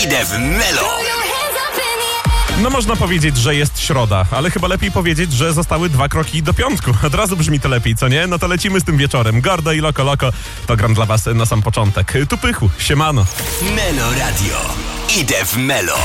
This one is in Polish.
Idę w Melo. No można powiedzieć, że jest środa, ale chyba lepiej powiedzieć, że zostały 2 kroki do piątku. Od razu brzmi to lepiej, co nie? No to lecimy z tym wieczorem. Gordo i Loco Loco to gram dla was na sam początek. Tu Pychu, siemano. Melo Radio. Idę w Melo.